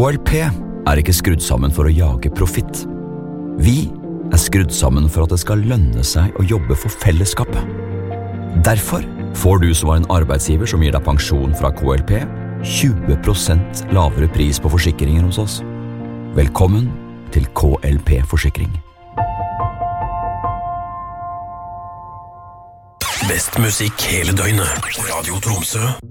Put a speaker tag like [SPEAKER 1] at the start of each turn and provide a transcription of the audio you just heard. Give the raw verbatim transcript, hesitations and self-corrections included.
[SPEAKER 1] K L P er ikke skrudd sammen for å jage profitt. Vi er skrudd sammen for at det skal lønne seg å jobbe for fellesskapet. Derfor får du som var en arbeidsgiver som gir deg pensjon fra K L P, tjue prosent lavere pris på forsikringer hos oss. Velkommen til K L P-forsikring.
[SPEAKER 2] Best musikk hele døgnet. Radio Tromsø.